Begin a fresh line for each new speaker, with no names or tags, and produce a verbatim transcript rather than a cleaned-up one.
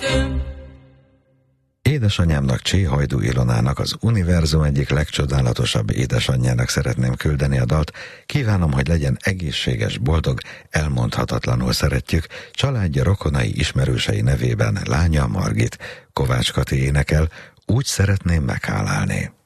Édesanyámnak, Cséhajdú Ilonának, az univerzum egyik legcsodálatosabb édesanyjának szeretném küldeni a dalt. Kívánom, hogy legyen egészséges, boldog, elmondhatatlanul szeretjük. Családja, rokonai, ismerősei nevében lánya Margit. Kovács Kati énekel, Úgy szeretném meghálálni.